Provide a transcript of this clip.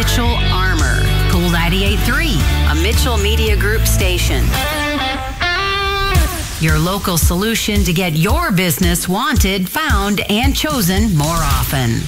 Mitchell Armor. Cool 98.3, a Mitchell Media Group station. Your local solution to get your business wanted, found, and chosen more often.